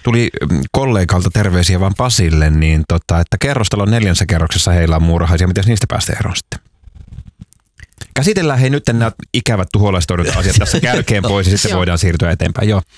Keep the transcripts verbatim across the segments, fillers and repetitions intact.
tuli kollegalta terveisiä vaan Pasille, niin tota, että kerrostalon neljännessä kerroksessa heillä on muurahaisia. Miten niistä päästään eroon sitten? Käsitellään hei nyt nämä ikävät tuholaistorjunta asiat tässä kärkeen pois ja sitten voidaan siirtyä eteenpäin. Joo.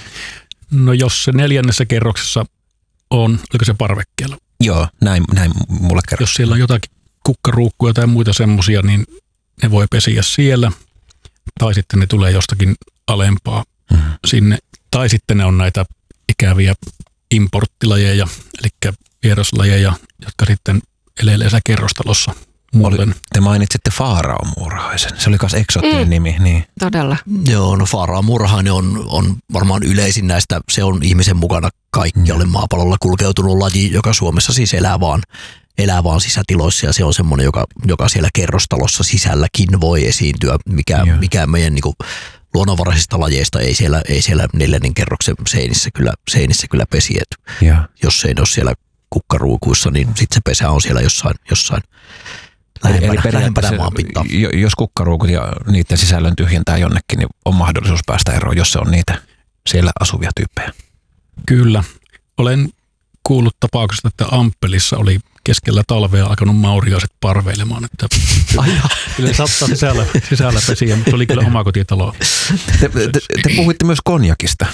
No jos se neljännessä kerroksessa on, oliko se parvekkeella? Joo, näin, näin mulle kerrotaan. Jos siellä on jotakin kukkaruukkuja tai muita semmoisia, niin ne voi pesiä siellä. Tai sitten ne tulee jostakin alempaa mm-hmm. sinne. Tai sitten ne on näitä ikäviä importtilajeja, eli vieraslajeja, jotka sitten elelee kerrostalossa muuten. Te mainitsitte faaraomuurahaisen. Se oli myös eksoottinen mm. nimi. Niin. Todella. Joo, no faaraomuurahainen on, on varmaan yleisin näistä. Se on ihmisen mukana kaikkialle mm. maapallolla kulkeutunut laji, joka Suomessa siis elää vaan, elää vaan sisätiloissa. Ja se on semmoinen, joka, joka siellä kerrostalossa sisälläkin voi esiintyä, mikä, mikä meidän niin kuin, luonnonvaraisista lajeista ei siellä, ei siellä neljännen kerroksen seinissä kyllä, seinissä kyllä pesi. Jos se ei ole siellä kukkaruukuissa, niin sitten se pesä on siellä jossain, jossain lähempänä, eli lähempänä maanpintaa. Jos kukkaruukut ja niiden sisällön tyhjentää jonnekin, niin on mahdollisuus päästä eroon, jos se on niitä siellä asuvia tyyppejä. Kyllä. Olen kuullut tapauksesta, että Amppelissa oli keskellä talvea alkanut mauriaiset parveilemaan. Että kyllä saattaa sisällä, sisällä pesiä, mutta oli kyllä omakotitalo. Te, te, te puhuitte myös konjakista.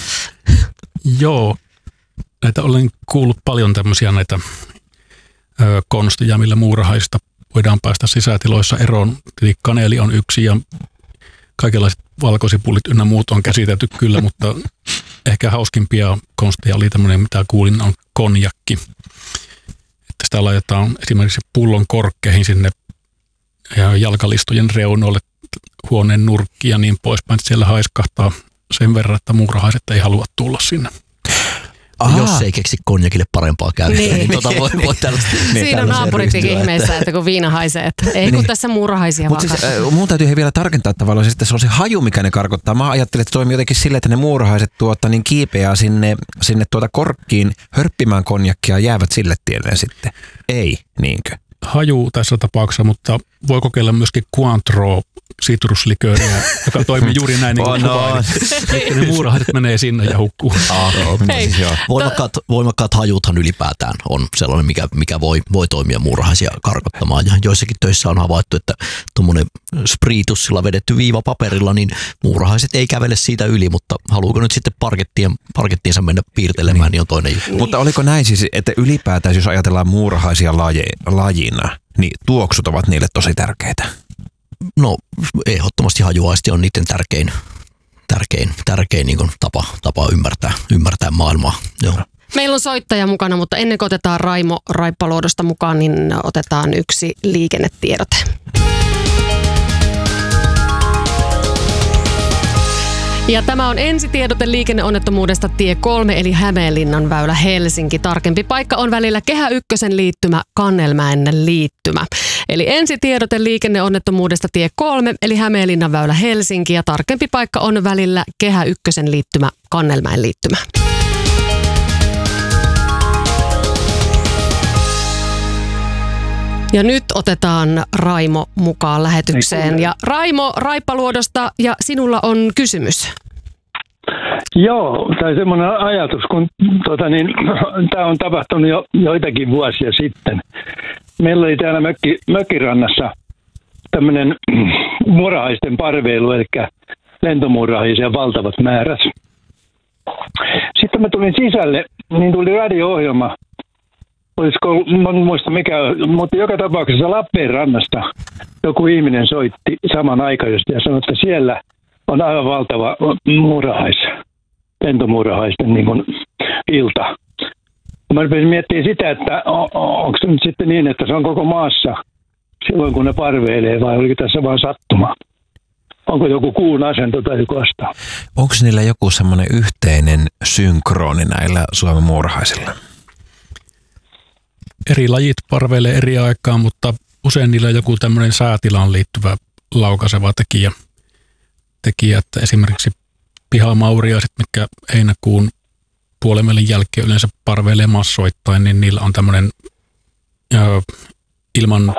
Joo. Näitä olen kuullut paljon tämmöisiä näitä ö, konsteja, millä muurahaista voidaan päästä sisätiloissa eroon. Eli kaneli on yksi ja kaikenlaiset valkoisipullit ynnä muut on käsitelty kyllä, mutta ehkä hauskimpia konsteja oli tämmöinen, mitä kuulin, on konjakki. Että sitä laitetaan esimerkiksi pullon korkkeihin sinne jalkalistojen reunoille, huoneen nurkkiin ja niin poispäin. Että siellä haiskahtaa sen verran, että muurahaiset ei halua tulla sinne. Aha. Jos ei keksi konjakille parempaa käyttöä, niin, niin tota voi, voi tällaista. Siinä on naapuritkin ihmeessä, että kun viina haisee, että ei kun niin. Tässä muurahaisia vaan. Mutta siis, äh, mun täytyy vielä tarkentaa tavallaan, siis, että se on se haju, mikä ne karkottaa. Mä ajattelin, että se toimii jotenkin silleen, että ne muurahaiset tuota, niin kiipeää sinne, sinne tuota korkkiin hörppimään konjakkia ja jäävät sille tielle sitten. Ei, niinkö? Haju tässä tapauksessa, mutta voi kokeilla myöskin Cointreau sitruslikööriä, joka toimii juuri näin niin kuin kuvailin. Ne muurahaiset menee sinne ja hukkuu. Ah, Hei, siis voimakkaat, voimakkaat hajuthan ylipäätään on sellainen, mikä, mikä voi, voi toimia muurahaisia karkottamaan. Ja joissakin töissä on havaittu, että tuommoinen spriitussilla vedetty viiva paperilla, niin muurahaiset ei kävele siitä yli, mutta haluuko nyt sitten parkettien, parkettiinsa mennä piirtelemään, niin, niin on toinen juttu. Mutta oliko näin siis, että ylipäätään, jos ajatellaan muurahaisia laje, lajina, niin tuoksut ovat niille tosi tärkeitä? No ehdottomasti hajuaisti on niiden tärkein, tärkein, tärkein niin kuin tapa, tapa ymmärtää, ymmärtää maailmaa. Joo. Meillä on soittaja mukana, mutta ennen kuin otetaan Raimo Raippaluodosta mukaan, niin otetaan yksi liikennetiedote. Ja tämä on ensitiedote liikenneonnettomuudesta tie kolme eli Hämeenlinnan väylä Helsinki. Tarkempi paikka on välillä Kehä ykkösen liittymä Kannelmäen liittymä. Eli ensitiedote liikenneonnettomuudesta tie kolme eli Hämeenlinnan väylä Helsinki ja tarkempi paikka on välillä Kehä ykkösen liittymä Kannelmäen liittymä. Ja nyt otetaan Raimo mukaan lähetykseen. Ja Raimo Raippaluodosta, ja sinulla on kysymys. Joo, tai semmoinen ajatus, kun tota niin, tämä on tapahtunut jo joitakin vuosia sitten. Meillä oli täällä mökki, mökkirannassa tämmöinen muurahaisten parveilu, eli lentomuurahaisia valtavat määrät. Sitten mä tulin sisälle, niin tuli radio-ohjelma. Olisiko, mä en muista mikä, mutta joka tapauksessa Lappeenrannasta joku ihminen soitti samanaikaisesti ja sanoi, että siellä on aivan valtava muurahais, lentomuurahaisten niin kuin ilta. Mä rupesin miettimään sitä, että onko se nyt sitten niin, että se on koko maassa silloin kun ne parveilee vai oliko tässä vaan sattuma? Onko joku kuun asento tai joku vastaan? Onko niillä joku semmoinen yhteinen synkroni näillä Suomen muurahaisilla? Eri lajit parveilee eri aikaan, mutta usein niillä on joku tämmöinen säätilaan liittyvä laukaiseva tekijä. tekijä että esimerkiksi pihamauriaiset, mitkä heinäkuun puolenvälin jälkeen yleensä parveilee massoittain, niin niillä on tämmöinen ö, ilman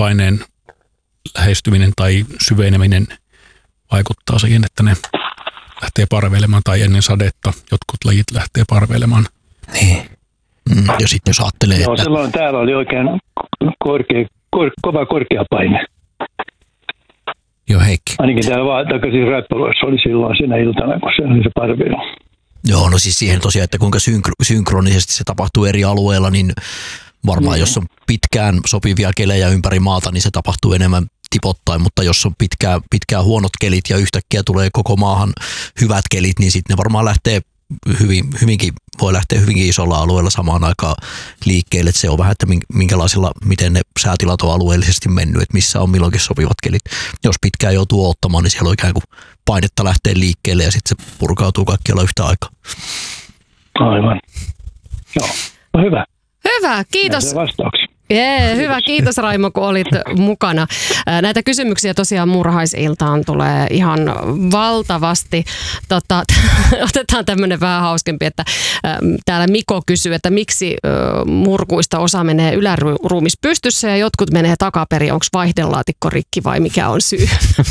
korkeapaineen lähestyminen tai syveneminen vaikuttaa siihen, että ne lähtee parveilemaan tai ennen sadetta jotkut lajit lähtee parveilemaan. Niin. Mm, ja sitten jos ajattelee, Joo, että... silloin täällä oli oikein korkea, kor, kova korkea paine. Joo, Heikki. Ainakin täällä vaan takaisin Räppäluissa oli silloin siinä iltana, kun se oli se parveilu. Joo, no siis siihen tosiaan, että kuinka synkro- synkronisesti se tapahtuu eri alueilla, niin varmaan mm. jos on pitkään sopivia kelejä ympäri maata, niin se tapahtuu enemmän tipottain, mutta jos on pitkään, pitkään huonot kelit ja yhtäkkiä tulee koko maahan hyvät kelit, niin sitten ne varmaan lähtee hyvin, hyvinkin, voi lähteä hyvinkin isolla alueella samaan aikaan liikkeelle, että se on vähän, että minkälaisilla, miten ne säätilat on alueellisesti mennyt, että missä on milloinkin sopivat kelit. Jos pitkään joutuu ottamaan, niin siellä on ikään kuin painetta lähtee liikkeelle ja sitten se purkautuu kaikkialla yhtä aikaa. Aivan. Joo, no hyvä. Hyvä, kiitos. Näitä vastauksia. Jee, hyvä, kiitos Raimo, kun olit mukana. Näitä kysymyksiä tosiaan muurahaisiltaan tulee ihan valtavasti. Tota, otetaan tämmöinen vähän hauskempi, että täällä Miko kysyy, että miksi murkuista osa menee yläruumis pystyssä ja jotkut menee takaperin. Onko vaihdelaatikko rikki vai mikä on syy?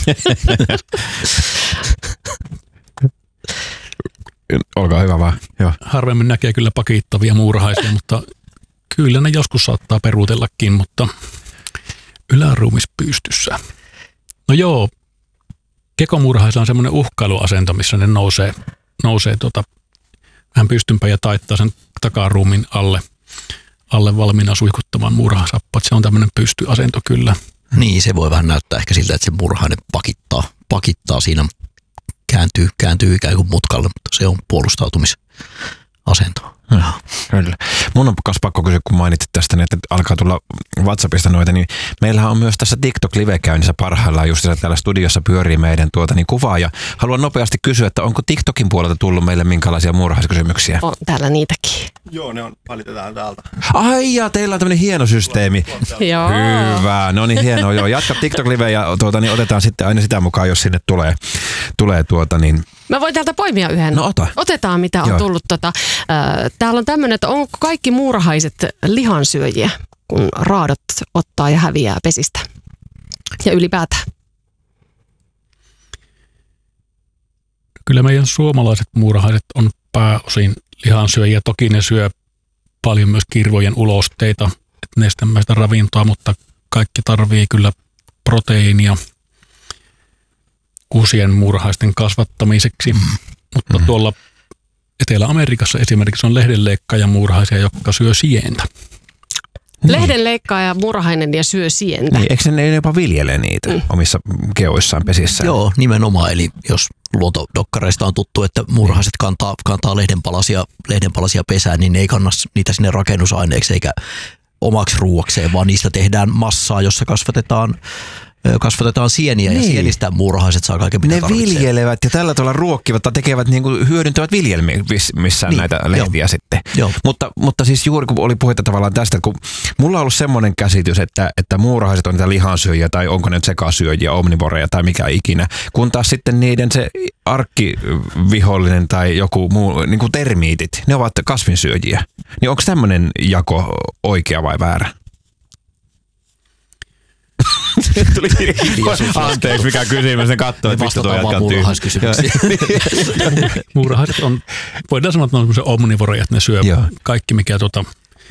Olkaa hyvä vaan. Joo. Harvemmin näkee kyllä pakittavia muurahaisia, mutta kyllä ne joskus saattaa peruutellakin, mutta yläruumis pystyssä. No joo, kekomuurahaisilla on semmoinen uhkailuasento, missä ne nousee, nousee tota, vähän pystympään ja taittaa sen takaruumin alle, alle valmiina suihkuttamaan muurahasappat. Se on tämmöinen pystyasento kyllä. Niin, se voi vähän näyttää ehkä siltä, että se murhainen pakittaa, pakittaa siinä, kääntyy, kääntyy ikään kuin mutkalle, mutta se on puolustautumisasento. Hmm. Kyllä. Mun on myös pakko kysyä, kun mainitsit tästä, niin että alkaa tulla WhatsAppista noita, niin meillähän on myös tässä TikTok-live käynnissä parhaillaan, just täällä studiossa pyörii meidän tuota niin kuvaa, ja haluan nopeasti kysyä, että onko TikTokin puolelta tullut meille minkälaisia muurahaiskysymyksiä? On täällä niitäkin. Joo, ne on, valitetaan täältä. Ai ja, teillä on tämmöinen hieno systeemi. Joo. Hyvä, no niin hienoa, joo. Jatka TikTok-live ja tuota, niin otetaan sitten aina sitä mukaan, jos sinne tulee, tulee tuota niin. Mä voin täältä poimia yhden. No ota. Otetaan, mitä on Joo. tullut. Tota, äh, täällä on tämmöinen, että onko kaikki muurahaiset lihansyöjiä, kun raadot ottaa ja häviää pesistä? Ja ylipäätään. Kyllä meidän suomalaiset muurahaiset on pääosin lihansyöjiä. Toki ne syö paljon myös kirvojen ulosteita, nestemäistä ravintoa, mutta kaikki tarvii kyllä proteiinia uusien muurahaisten kasvattamiseksi. Mm. Mutta mm. tuolla Etelä-Amerikassa esimerkiksi on lehdenleikkaaja muurahaisia, jotka syö sientä. Lehdenleikkaaja muurahainen ja syö sientä. Niin, eikö ne jopa viljele niitä mm. omissa keoissaan pesissään? Joo, nimenomaan. Eli jos luontodokkareista on tuttu, että muurahaiset kantaa, kantaa lehdenpalasia, lehdenpalasia pesään, niin ne ei kanna niitä sinne rakennusaineeksi eikä omaksi ruuakseen, vaan niistä tehdään massaa, jossa kasvatetaan kasvatetaan sieniä niin. Ja sienistä muurahaiset saa kaiken mitä ne tarvitsee. viljelevät ja tällä tavalla ruokkivat tai tekevät niin kuin hyödyntävät viljelmissä niin. Näitä lehtiä Joo. sitten. Joo. Mutta, mutta siis juuri kun oli puhetta tavallaan tästä, kun mulla on ollut semmoinen käsitys, että, että muurahaiset on niitä lihansyöjiä tai onko ne sekasyöjiä, omnivoreja tai mikä ikinä, kun taas sitten niiden se arkkivihollinen tai joku muu, niin kuin termiitit, ne ovat kasvinsyöjiä. Niin onko tämmöinen jako oikea vai väärä? Tuli anteeksi, mikä kysymys, ne katsoo, että mistä tuo jatkaa muurahaiskysymyksiä. Muurahaiset on, voidaan sanoa, että ne on semmoisia omnivoreja, että ne syö Joo. kaikki, mikä tuota,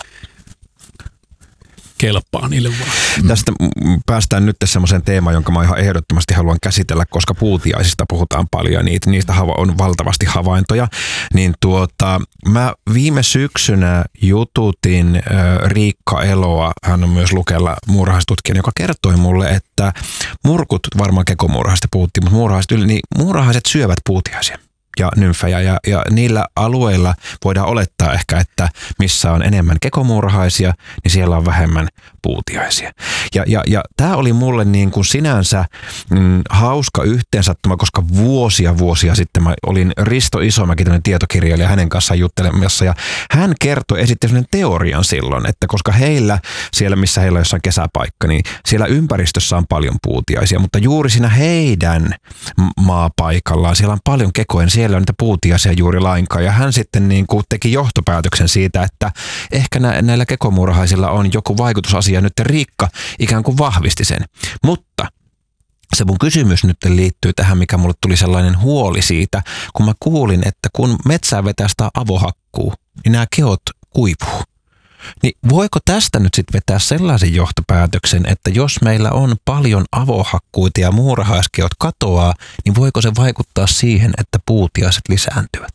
kelpaa niille vaan. Mm. Tästä päästään nyt semmoiseen teemaan, jonka mä ihan ehdottomasti haluan käsitellä, koska puutiaisista puhutaan paljon, niitä, niistä on valtavasti havaintoja. Niin tuota, mä viime syksynä jututin äh, Riikka Eloa, hän on myös Lukella muurahaistutkija, joka kertoi mulle, että murkut, varmaan kekomuurahaista puhuttiin, mutta muurahaiset, yli, niin muurahaiset syövät puutiaisia ja nymfejä, ja, ja niillä alueilla voidaan olettaa ehkä, että missä on enemmän kekomuurahaisia, niin siellä on vähemmän puutiaisia. Ja, ja, ja tämä oli mulle niin kuin sinänsä mm, hauska yhteensattuma, koska vuosia vuosia sitten mä olin Risto Isomäki, tämmöinen tietokirjailija, hänen kanssaan juttelemassa, ja hän kertoi, esitti sellainen teorian silloin, että koska heillä, siellä missä heillä on jossain kesäpaikka, niin siellä ympäristössä on paljon puutiaisia, mutta juuri siinä heidän maapaikallaan siellä on paljon kekoja, siellä on niitä puutiaisia juuri lainkaan, ja hän sitten niin kuin teki johtopäätöksen siitä, että ehkä nä- näillä kekomuurahaisilla on joku vaikutusasia, ja nyt Riikka ikään kuin vahvisti sen. Mutta se mun kysymys nyt liittyy tähän, mikä mulle tuli sellainen huoli siitä, kun mä kuulin, että kun metsää vetää sitä avohakkuu, niin nämä keot kuivuu. Niin voiko tästä nyt sitten vetää sellaisen johtopäätöksen, että jos meillä on paljon avohakkuita ja muurahaiskeot katoaa, niin voiko se vaikuttaa siihen, että puutiaiset lisääntyvät?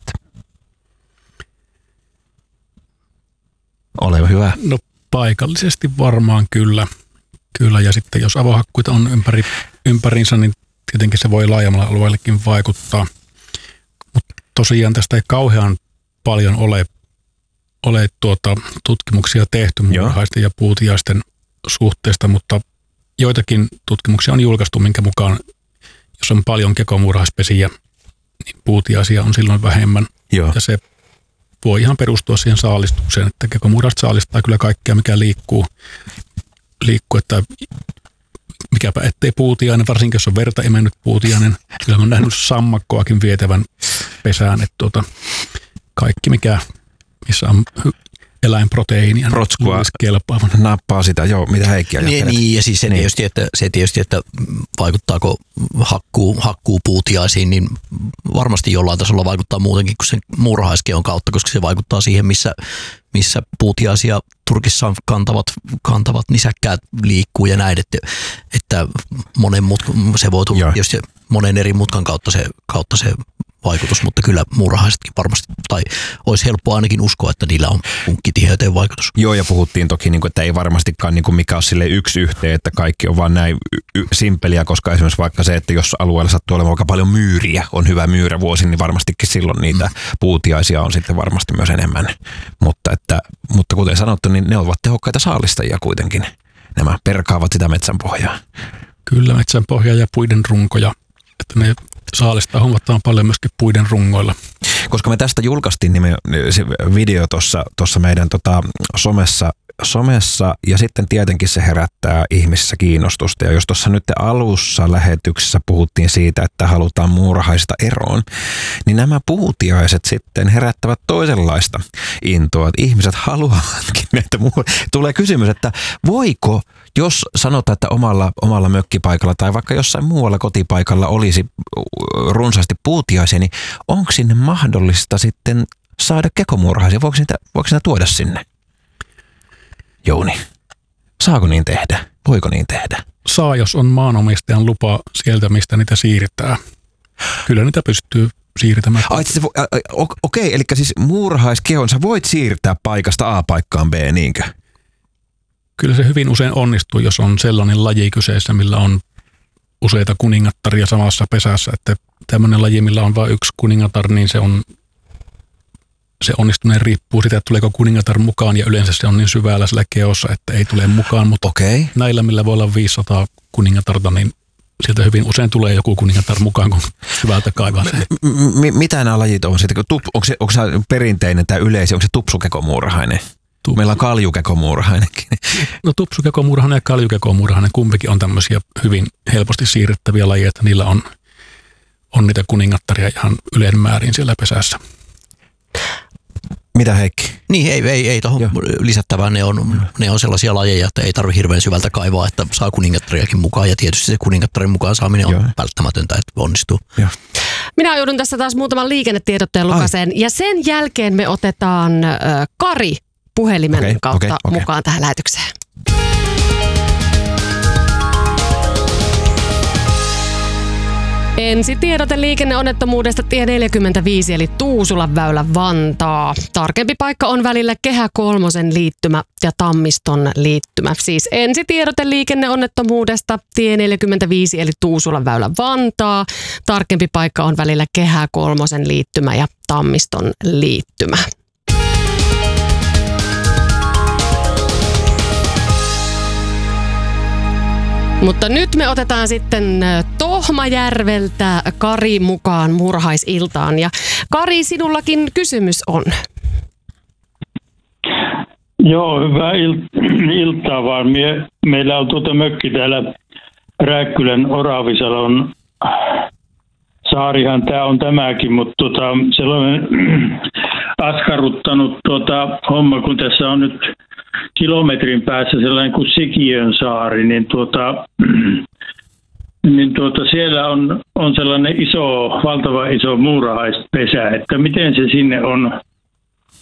Ole hyvä. No paikallisesti varmaan kyllä. Kyllä, ja sitten jos avohakkuita on ympäri, ympärinsä, niin tietenkin se voi laajemmalla alueellekin vaikuttaa. Mutta tosiaan tästä ei kauhean paljon ole, ole tuota, tutkimuksia tehty muurahaisten ja puutiaisten suhteesta, mutta joitakin tutkimuksia on julkaistu, minkä mukaan jos on paljon kekomuurahaispesiä, niin puutiaisia on silloin vähemmän. Joo. Ja se voi ihan perustua siihen saalistukseen, että kekomuurahaiset saalistaa kyllä kaikkea, mikä liikkuu. liikkuu, että mikäpä ettei puutiainen, varsinkin jos on verta imennyt puutiainen. Kyllä mä oon nähnyt sammakkoakin vietävän pesään, että tuota, kaikki mikä, missä on eläinproteiinia, protskua kelpaavan. Nappaa sitä, joo, mitä Heikki ajattelet. Niin, niin, ja siis se, niin. tietysti, että, se tietysti, että vaikuttaako hakkuu, hakkuu puutiaisiin, niin varmasti jollain tasolla vaikuttaa muutenkin kuin sen muurahaiskeon kautta, koska se vaikuttaa siihen, missä, missä puutiaisia Turkissa kantavat, kantavat nisäkkäät liikkuu ja näin, että, että monen mut, se voi tulla tietysti monen eri mutkan kautta se, kautta se vaikutus, mutta kyllä muurahaisetkin varmasti, tai olisi helppoa ainakin uskoa, että niillä on punkkitiheyteen vaikutus. Joo, ja puhuttiin toki, että ei varmastikaan mikä ole sille yksi yhteen, että kaikki on vaan näin simpeliä, koska esimerkiksi vaikka se, että jos alueella sattuu olemaan aika paljon myyriä, on hyvä myyrävuosi, niin varmastikin silloin niitä mm. puutiaisia on sitten varmasti myös enemmän. Mutta, että, mutta kuten sanottu, niin ne ovat tehokkaita saalistajia kuitenkin. Nämä perkaavat sitä metsän pohjaa. Kyllä, metsän pohjaa ja puiden runkoja, että ne saalistaa huomattavan paljon myöskin puiden rungoilla. Koska me tästä julkaistiin niin me, se video tuossa meidän tota, somessa, somessa ja sitten tietenkin se herättää ihmisissä kiinnostusta. Ja jos tuossa nyt alussa lähetyksessä puhuttiin siitä, että halutaan muurahaisista eroon, niin nämä puutiaiset sitten herättävät toisenlaista intoa. Että ihmiset haluavatkin näitä muurahaisia. Tulee kysymys, että voiko, jos sanotaan, että omalla, omalla mökkipaikalla tai vaikka jossain muualla kotipaikalla olisi runsaasti puutiaisia, niin onko sinne mahdollista sitten saada kekomuurahaisia? Voiko niitä, voiko niitä tuoda sinne? Jouni, saako niin tehdä? Voiko niin tehdä? Saa, jos on maanomistajan lupa sieltä, mistä niitä siirtää. Kyllä niitä pystyy siirtämään. Ai, se vo, ä, okei, okay, eli siis muurahaiskehon sä voit siirtää paikasta A paikkaan B, niinkö? Kyllä se hyvin usein onnistuu, jos on sellainen laji kyseessä, millä on useita kuningattaria samassa pesässä, että tämmöinen laji, millä on vain yksi kuningatar, niin se on se onnistuneen riippuu siitä, että tuleeko kuningatar mukaan, ja yleensä se on niin syvällä sillä keossa, että ei tule mukaan, mutta okay. Näillä, millä voi olla viisisataa kuningatarta, niin sieltä hyvin usein tulee joku kuningatar mukaan, kun syvältä kaivaa se. M- mitä nämä lajit on sitten? Onko se, onko se perinteinen tai yleisi, onko se tupsukekomuurahainen? Tupsu. Meillä on kaljukekomuurahainenkin. No tupsukekomuurahainen ja kaljukekomuurahainen, kumpikin on tämmöisiä hyvin helposti siirrettäviä lajeja, että niillä on, on niitä kuningattaria ihan yleinen määrin siellä pesässä. Mitä Heikki? Niin, ei, ei, ei tuohon lisättävään. Ne on, ne on sellaisia lajeja, että ei tarvitse hirveän syvältä kaivaa, että saa kuningattariakin mukaan. Ja tietysti se kuningattarin mukaan saaminen on Joo. välttämätöntä, että onnistuu. Joo. Minä joudun tässä taas muutaman liikennetiedotteen lukaseen. Ai. Ja sen jälkeen me otetaan äh, Kari puhelimen okay, kautta okay, okay. mukaan tähän lähetykseen. Ensi tiedote liikenneonnettomuudesta tie neljäkymmentäviisi eli Tuusulan väylä Vantaa. Tarkempi paikka on välillä Kehä kolmosen liittymä ja Tammiston liittymä. Siis ensi tiedote liikenneonnettomuudesta tie neljäkymmentäviisi eli Tuusulan väylä Vantaa. Tarkempi paikka on välillä Kehä kolmosen liittymä ja Tammiston liittymä. Mutta nyt me otetaan sitten Tohmajärveltä Kari mukaan muurahaisiltaan. Ja Kari, sinullakin kysymys on. Joo, hyvää il- iltaa vaan. Mie, meillä on tuota mökki täällä Rääkkylän Oravisalon saarihan tämä on tämäkin, mutta tota, sellainen askarruttanut tota, homma, kun tässä on nyt kilometrin päässä sellainen kuin Sikiön saari, niin tuota, niin tuota, siellä on, on sellainen iso, valtava iso muurahaispesä, että miten se sinne on